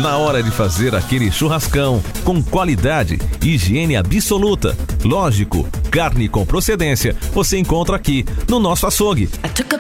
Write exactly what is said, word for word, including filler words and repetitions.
Na hora de fazer aquele churrascão, com qualidade e higiene absoluta. Lógico, carne com procedência, você encontra aqui no nosso açougue. I took a